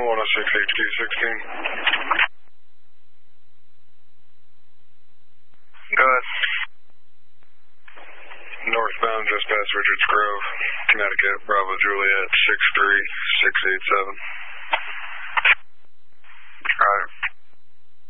106 HQ16. Go ahead. Northbound just past Richards Grove, Connecticut, Bravo Juliet 63687.